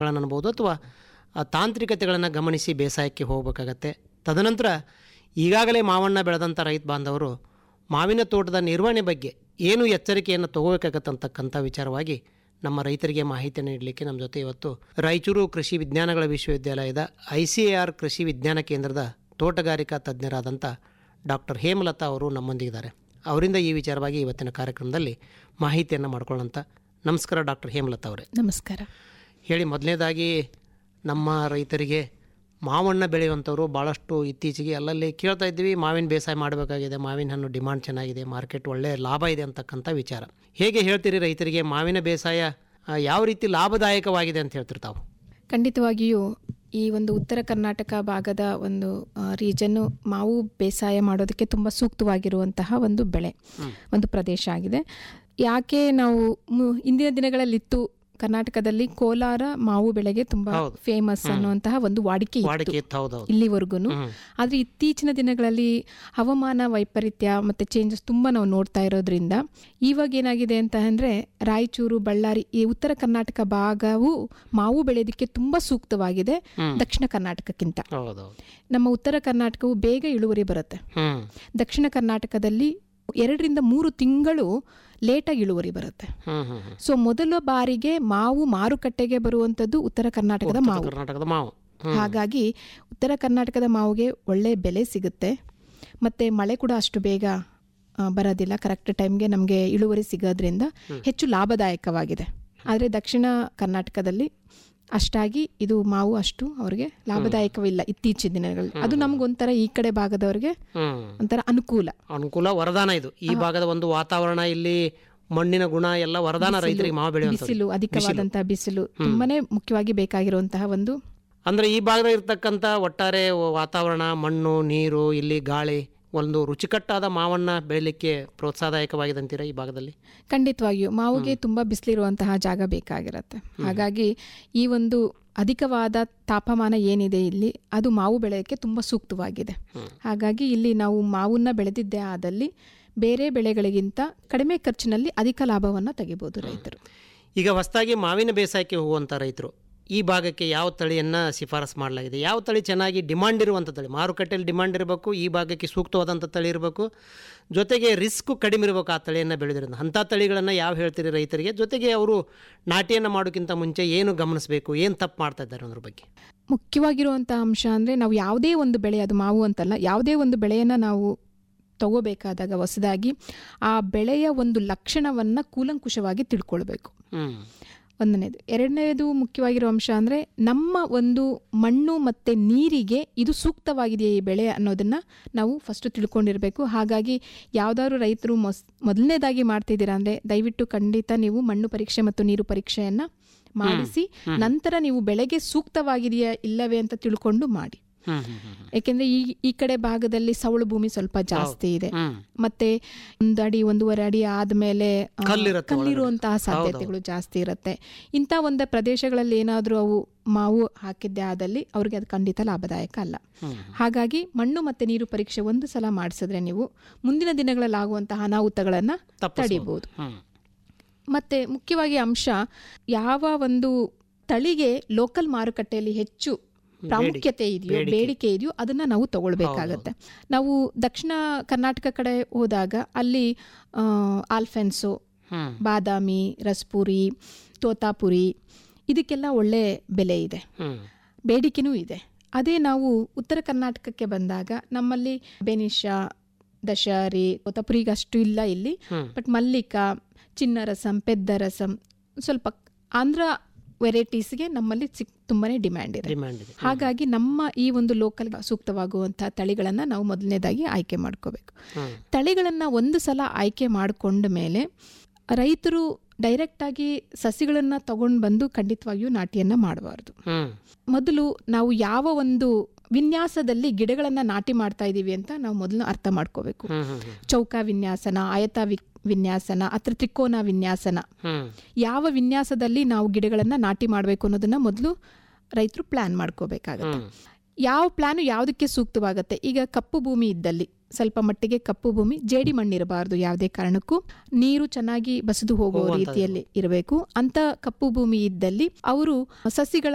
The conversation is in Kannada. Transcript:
ಕ್ರಮಗಳನ್ನು ಅನ್ಬೋದು ಅಥವಾ ತಾಂತ್ರಿಕತೆಗಳನ್ನು ಗಮನಿಸಿ ಬೇಸಾಯಕ್ಕೆ ಹೋಗಬೇಕಾಗತ್ತೆ. ತದನಂತರ ಈಗಾಗಲೇ ಮಾವಣ್ಣ ಬೆಳೆದಂಥ ರೈತ ಬಾಂಧವರು ಮಾವಿನ ತೋಟದ ನಿರ್ವಹಣೆ ಬಗ್ಗೆ ಏನು ಎಚ್ಚರಿಕೆಯನ್ನು ತಗೋಬೇಕಾಗತ್ತಂತಕ್ಕಂಥ ವಿಚಾರವಾಗಿ ನಮ್ಮ ರೈತರಿಗೆ ಮಾಹಿತಿಯನ್ನು ನೀಡಲಿಕ್ಕೆ ನಮ್ಮ ಜೊತೆ ಇವತ್ತು ರಾಯಚೂರು ಕೃಷಿ ವಿಜ್ಞಾನಗಳ ವಿಶ್ವವಿದ್ಯಾಲಯದ ICAR ಕೃಷಿ ವಿಜ್ಞಾನ ಕೇಂದ್ರದ ತೋಟಗಾರಿಕಾ ತಜ್ಞರಾದಂಥ ಡಾಕ್ಟರ್ ಹೇಮಲತಾ ಅವರು ನಮ್ಮೊಂದಿಗಿದ್ದಾರೆ. ಅವರಿಂದ ಈ ವಿಚಾರವಾಗಿ ಇವತ್ತಿನ ಕಾರ್ಯಕ್ರಮದಲ್ಲಿ ಮಾಹಿತಿಯನ್ನು ಮಾಡ್ಕೊಳ್ಳೋಂಥ. ನಮಸ್ಕಾರ ಡಾಕ್ಟರ್ ಹೇಮಲತಾ ಅವರೇ. ನಮಸ್ಕಾರ. ಹೇಳಿ, ಮೊದಲನೇದಾಗಿ ನಮ್ಮ ರೈತರಿಗೆ ಮಾವಣ್ಣ ಬೆಳೆಯುವಂಥವ್ರು ಭಾಳಷ್ಟು ಇತ್ತೀಚೆಗೆ ಅಲ್ಲಲ್ಲಿ ಕೇಳ್ತಾ ಇದ್ದೀವಿ, ಮಾವಿನ ಬೇಸಾಯ ಮಾಡಬೇಕಾಗಿದೆ, ಮಾವಿನ ಹಣ್ಣು ಡಿಮಾಂಡ್ ಚೆನ್ನಾಗಿದೆ, ಮಾರ್ಕೆಟ್ ಒಳ್ಳೆಯ ಲಾಭ ಇದೆ ಅಂತಕ್ಕಂಥ ವಿಚಾರ. ಹೇಗೆ ಹೇಳ್ತೀರಿ ರೈತರಿಗೆ ಮಾವಿನ ಬೇಸಾಯ ಯಾವ ರೀತಿ ಲಾಭದಾಯಕವಾಗಿದೆ ಅಂತ ಹೇಳ್ತಿರ್ತಾವೆ? ಖಂಡಿತವಾಗಿಯೂ ಈ ಒಂದು ಉತ್ತರ ಕರ್ನಾಟಕ ಭಾಗದ ಒಂದು ರೀಜನ್ನು ಮಾವು ಬೇಸಾಯ ಮಾಡೋದಕ್ಕೆ ತುಂಬ ಸೂಕ್ತವಾಗಿರುವಂತಹ ಒಂದು ಬೆಳೆ, ಒಂದು ಪ್ರದೇಶ ಆಗಿದೆ. ಯಾಕೆ ನಾವು ಇಂದಿನ ದಿನಗಳಲ್ಲಿತ್ತು ಕರ್ನಾಟಕದಲ್ಲಿ ಕೋಲಾರ ಮಾವು ಬೆಳೆಗೆ ತುಂಬಾ ಫೇಮಸ್ ಅನ್ನುವಂತಹ ಒಂದು ವಾಡಿಕೆ ಇಲ್ಲಿವರೆಗೂ. ಆದ್ರೆ ಇತ್ತೀಚಿನ ದಿನಗಳಲ್ಲಿ ಹವಾಮಾನ ವೈಪರೀತ್ಯ ಮತ್ತೆ ಚೇಂಜಸ್ ತುಂಬಾ ನಾವು ನೋಡ್ತಾ ಇರೋದ್ರಿಂದ ಇವಾಗ ಏನಾಗಿದೆ ಅಂತ ಅಂದ್ರೆ ರಾಯಚೂರು, ಬಳ್ಳಾರಿ ಈ ಉತ್ತರ ಕರ್ನಾಟಕ ಭಾಗವು ಮಾವು ಬೆಳೆಯೋದಕ್ಕೆ ತುಂಬಾ ಸೂಕ್ತವಾಗಿದೆ ದಕ್ಷಿಣ ಕರ್ನಾಟಕಕ್ಕಿಂತ. ನಮ್ಮ ಉತ್ತರ ಕರ್ನಾಟಕವು ಬೇಗ ಇಳುವರಿ ಬರುತ್ತೆ. ದಕ್ಷಿಣ ಕರ್ನಾಟಕದಲ್ಲಿ 2 ರಿಂದ 3 ತಿಂಗಳು ಲೇಟಾಗಿ ಇಳುವರಿ ಬರುತ್ತೆ. ಸೊ ಮೊದಲ ಬಾರಿಗೆ ಮಾವು ಮಾರುಕಟ್ಟೆಗೆ ಬರುವಂತದ್ದು ಉತ್ತರ ಕರ್ನಾಟಕದ ಮಾವು. ಹಾಗಾಗಿ ಉತ್ತರ ಕರ್ನಾಟಕದ ಮಾವಿಗೆ ಒಳ್ಳೆ ಬೆಲೆ ಸಿಗುತ್ತೆ. ಮತ್ತೆ ಮಳೆ ಕೂಡ ಅಷ್ಟು ಬೇಗ ಬರೋದಿಲ್ಲ, ಕರೆಕ್ಟ್ ಟೈಮ್ಗೆ ನಮಗೆ ಇಳುವರಿ ಸಿಗೋದ್ರಿಂದ ಹೆಚ್ಚು ಲಾಭದಾಯಕವಾಗಿದೆ. ಆದರೆ ದಕ್ಷಿಣ ಕರ್ನಾಟಕದಲ್ಲಿ ಅಷ್ಟಾಗಿ ಇದು ಮಾವು ಅಷ್ಟು ಅವ್ರಿಗೆ ಲಾಭದಾಯಕವಿಲ್ಲ ಇತ್ತೀಚಿನ ದಿನಗಳಲ್ಲಿ. ಅದು ನಮ್ಗೊಂಥರ ಈ ಕಡೆ ಭಾಗದವ್ರಿಗೆ ಒಂಥರ ಅನುಕೂಲ ವರದಾನ. ಇದು ಈ ಭಾಗದ ಒಂದು ವಾತಾವರಣ, ಇಲ್ಲಿ ಮಣ್ಣಿನ ಗುಣ ಎಲ್ಲ ವರದಾನ ರೈತರಿಗೆ. ಮಾವು ಬೆಳೆ ಬಿಸಿಲು, ಅಧಿಕವಾದಂತಹ ಬಿಸಿಲು ತುಂಬಾನೇ ಮುಖ್ಯವಾಗಿ ಬೇಕಾಗಿರುವಂತಹ ಒಂದು, ಅಂದ್ರೆ ಈ ಭಾಗದ ಇರ್ತಕ್ಕಂಥ ಒಟ್ಟಾರೆ ವಾತಾವರಣ, ಮಣ್ಣು, ನೀರು, ಇಲ್ಲಿ ಗಾಳಿ ಒಂದು ರುಚಿಕಟ್ಟಾದ ಮಾವನ್ನ ಬೆಳಿಲಿಕ್ಕೆ ಪ್ರೋತ್ಸಾಹದಾಯಕವಾಗಿದೆ ಅಂತೀರಾ ಈ ಭಾಗದಲ್ಲಿ? ಖಂಡಿತವಾಗಿಯೂ ಮಾವಿಗೆ ತುಂಬಾ ಬಿಸಿಲಿರುವಂತಹ ಜಾಗ ಬೇಕಾಗಿರುತ್ತೆ. ಹಾಗಾಗಿ ಈ ಒಂದು ಅಧಿಕವಾದ ತಾಪಮಾನ ಏನಿದೆ ಇಲ್ಲಿ ಅದು ಮಾವು ಬೆಳೆಯಕ್ಕೆ ತುಂಬಾ ಸೂಕ್ತವಾಗಿದೆ. ಹಾಗಾಗಿ ಇಲ್ಲಿ ನಾವು ಮಾವನ್ನ ಬೆಳೆದಿದ್ದೇ ಆದಲ್ಲಿ ಬೇರೆ ಬೆಳೆಗಳಿಗಿಂತ ಕಡಿಮೆ ಖರ್ಚಿನಲ್ಲಿ ಅಧಿಕ ಲಾಭವನ್ನು ತೆಗಿಬಹುದು ರೈತರು. ಈಗ ಹೊಸದಾಗಿ ಮಾವಿನ ಬೇಸಾಯಕ್ಕೆ ಹೋಗುವಂಥ ರೈತರು ಈ ಭಾಗಕ್ಕೆ ಯಾವ ತಳಿಯನ್ನು ಶಿಫಾರಸು ಮಾಡಲಾಗಿದೆ? ಯಾವ ತಳಿ ಚೆನ್ನಾಗಿ ಡಿಮಾಂಡ್ ಇರುವಂಥ ತಳಿ, ಮಾರುಕಟ್ಟೆಯಲ್ಲಿ ಡಿಮಾಂಡ್ ಇರಬೇಕು, ಈ ಭಾಗಕ್ಕೆ ಸೂಕ್ತವಾದಂಥ ತಳಿ ಇರಬೇಕು, ಜೊತೆಗೆ ರಿಸ್ಕ್ ಕಡಿಮೆ ಇರಬೇಕು ಆ ತಳಿಯನ್ನು ಬೆಳೆದ್ರಿಂದ ಅಂಥ ತಳಿಗಳನ್ನು ಯಾವ ಹೇಳ್ತೀರಿ ರೈತರಿಗೆ? ಜೊತೆಗೆ ಅವರು ನಾಟಿಯನ್ನು ಮಾಡೋಕ್ಕಿಂತ ಮುಂಚೆ ಏನು ಗಮನಿಸಬೇಕು, ಏನು ತಪ್ಪು ಮಾಡ್ತಾ ಇದ್ದಾರೆ ಅನ್ನೋದ್ರ ಬಗ್ಗೆ? ಮುಖ್ಯವಾಗಿರುವಂಥ ಅಂಶ ಅಂದರೆ ನಾವು ಯಾವುದೇ ಒಂದು ಬೆಳೆ, ಅದು ಮಾವು ಅಂತಲ್ಲ, ಯಾವುದೇ ಒಂದು ಬೆಳೆಯನ್ನು ನಾವು ತಗೋಬೇಕಾದಾಗ ಹೊಸದಾಗಿ ಆ ಬೆಳೆಯ ಒಂದು ಲಕ್ಷಣವನ್ನು ಕೂಲಂಕುಷವಾಗಿ ತಿಳ್ಕೊಳ್ಬೇಕು. ಒಂದನೇದು. ಎರಡನೇದು ಮುಖ್ಯವಾಗಿರೋ ಅಂಶ ಅಂದರೆ ನಮ್ಮ ಒಂದು ಮಣ್ಣು ಮತ್ತು ನೀರಿಗೆ ಇದು ಸೂಕ್ತವಾಗಿದೆಯೇ ಈ ಬೆಳೆ ಅನ್ನೋದನ್ನು ನಾವು ಫಸ್ಟು ತಿಳ್ಕೊಂಡಿರಬೇಕು. ಹಾಗಾಗಿ ಯಾವುದಾದ್ರು ರೈತರು ಮೊದಲನೇದಾಗಿ ಮಾಡ್ತಿದ್ದೀರಾ ಅಂದರೆ ದಯವಿಟ್ಟು ಖಂಡಿತ ನೀವು ಮಣ್ಣು ಪರೀಕ್ಷೆ ಮತ್ತು ನೀರು ಪರೀಕ್ಷೆಯನ್ನು ಮಾಡಿಸಿ ನಂತರ ನೀವು ಬೆಳೆಗೆ ಸೂಕ್ತವಾಗಿದೆಯಾ ಇಲ್ಲವೇ ಅಂತ ತಿಳ್ಕೊಂಡು ಮಾಡಿ. ಯಾಕೆಂದ್ರೆ ಈ ಕಡೆ ಭಾಗದಲ್ಲಿ ಸವಳು ಭೂಮಿ ಸ್ವಲ್ಪ ಜಾಸ್ತಿ ಇದೆ, ಮತ್ತೆ 1 ಅಡಿ 1.5 ಅಡಿ ಆದ್ಮೇಲೆ ಕಲ್ಲಿರುವಂತಹ ಸಾಧ್ಯತೆಗಳು ಜಾಸ್ತಿ ಇರುತ್ತೆ. ಇಂಥ ಒಂದು ಪ್ರದೇಶಗಳಲ್ಲಿ ಏನಾದ್ರೂ ಅವು ಮಾವು ಹಾಕಿದ್ದೆ ಆದಲ್ಲಿ ಅವ್ರಿಗೆ ಅದು ಖಂಡಿತ ಲಾಭದಾಯಕ ಅಲ್ಲ. ಹಾಗಾಗಿ ಮಣ್ಣು ಮತ್ತೆ ನೀರು ಪರೀಕ್ಷೆ ಒಂದು ಸಲ ಮಾಡಿಸಿದ್ರೆ ನೀವು ಮುಂದಿನ ದಿನಗಳಲ್ಲಿ ಆಗುವಂತಹ ಅನಾಹುತಗಳನ್ನ ತಡಿಬಹುದು. ಮತ್ತೆ ಮುಖ್ಯವಾಗಿ ಅಂಶ, ಯಾವ ಒಂದು ತಳಿಗೆ ಲೋಕಲ್ ಮಾರುಕಟ್ಟೆಯಲ್ಲಿ ಹೆಚ್ಚು ಪ್ರಾಮುಖ್ಯತೆ ಇದೆಯೋ, ಬೇಡಿಕೆ ಇದೆಯೋ ಅದನ್ನ ನಾವು ತಗೊಳ್ಬೇಕಾಗತ್ತೆ. ನಾವು ದಕ್ಷಿಣ ಕರ್ನಾಟಕ ಕಡೆ ಹೋದಾಗ ಅಲ್ಲಿ ಆಲ್ಫೆನ್ಸೋ, ಬಾದಾಮಿ, ರಸ್ಪುರಿ, ತೋತಾಪುರಿ ಇದಕ್ಕೆಲ್ಲ ಒಳ್ಳೆ ಬೆಲೆ ಇದೆ, ಬೇಡಿಕೆನೂ ಇದೆ. ಅದೇ ನಾವು ಉತ್ತರ ಕರ್ನಾಟಕಕ್ಕೆ ಬಂದಾಗ ನಮ್ಮಲ್ಲಿ ಬೆನಿಶಾ, ದಶಹರಿ, ತೋತಾಪುರಿಗೆ ಅಷ್ಟು ಇಲ್ಲ ಇಲ್ಲಿ. ಬಟ್ ಮಲ್ಲಿಕಾ, ಚಿನ್ನ ರಸಂ, ಪೆದ್ದ ರಸಂ, ಸ್ವಲ್ಪ ಆಂಧ್ರ ವೆರೈಟೀಸ್ಗೆ ನಮ್ಮಲ್ಲಿ ತುಂಬಾನೇ ಡಿಮ್ಯಾಂಡ್ ಇದೆ. ಹಾಗಾಗಿ ನಮ್ಮ ಈ ಒಂದು ಲೋಕಲ್ ಸೂಕ್ತವಾಗುವಂತಹ ತಳಿಗಳನ್ನ ನಾವು ಮೊದಲನೇದಾಗಿ ಆಯ್ಕೆ ಮಾಡ್ಕೋಬೇಕು. ತಳಿಗಳನ್ನ ಒಂದು ಸಲ ಆಯ್ಕೆ ಮಾಡಿಕೊಂಡ ಮೇಲೆ ರೈತರು ಡೈರೆಕ್ಟ್ ಆಗಿ ಸಸಿಗಳನ್ನ ತಗೊಂಡು ಬಂದು ಖಂಡಿತವಾಗಿಯೂ ನಾಟಿಯನ್ನ ಮಾಡಬಾರ್ದು. ಮೊದಲು ನಾವು ಯಾವ ಒಂದು ವಿನ್ಯಾಸದಲ್ಲಿ ಗಿಡಗಳನ್ನ ನಾಟಿ ಮಾಡ್ತಾ ಇದೀವಿ ಅಂತ ನಾವು ಮೊದಲು ಅರ್ಥ ಮಾಡ್ಕೋಬೇಕು. ಚೌಕ ವಿನ್ಯಾಸನ, ಆಯತ ವಿನ್ಯಾಸನ ಅಥವಾ ತ್ರಿಕೋನ ವಿನ್ಯಾಸನ, ಯಾವ ವಿನ್ಯಾಸದಲ್ಲಿ ನಾವು ಗಿಡಗಳನ್ನ ನಾಟಿ ಮಾಡಬೇಕು ಅನ್ನೋದನ್ನ ಮೊದಲು ರೈತರು ಪ್ಲಾನ್ ಮಾಡ್ಕೋಬೇಕಾಗತ್ತೆ. ಯಾವ ಪ್ಲಾನು ಯಾವುದಕ್ಕೆ ಸೂಕ್ತವಾಗತ್ತೆ. ಈಗ ಕಪ್ಪು ಭೂಮಿ ಇದ್ದಲ್ಲಿ, ಸ್ವಲ್ಪ ಮಟ್ಟಿಗೆ ಕಪ್ಪು ಭೂಮಿ, ಜೇಡಿ ಮಣ್ಣಿರಬಾರ್ದು ಯಾವುದೇ ಕಾರಣಕ್ಕೂ, ನೀರು ಚೆನ್ನಾಗಿ ಬಸಿದು ಹೋಗುವ ರೀತಿಯಲ್ಲಿ ಇರಬೇಕು. ಅಂತ ಕಪ್ಪು ಭೂಮಿ ಇದ್ದಲ್ಲಿ ಅವರು ಸಸಿಗಳ